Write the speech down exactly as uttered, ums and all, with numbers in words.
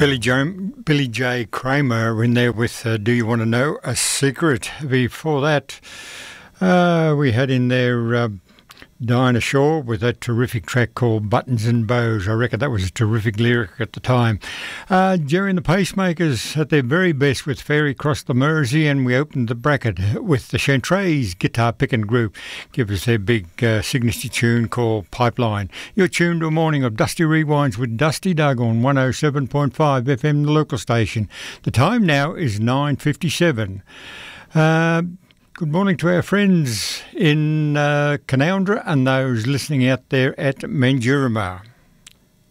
Billy J, Billy J. Kramer in there with uh, Do You Want to Know a Secret? Before that, uh, we had in there uh, Dinah Shaw with a terrific track called Buttons and Bows. I reckon that was a terrific lyric at the time. Uh, Jerry and the Pacemakers at their very best with Fairy Cross the Mersey, and we opened the bracket with the Chantrays Guitar Picking Group. Give us their big uh, signature tune called Pipeline. You're tuned to a morning of Dusty Rewinds with Dusty Doug on one oh seven point five F M, the local station. The time now is nine fifty-seven. Uh, Good morning to our friends in uh, Canowindra and those listening out there at Mandurama.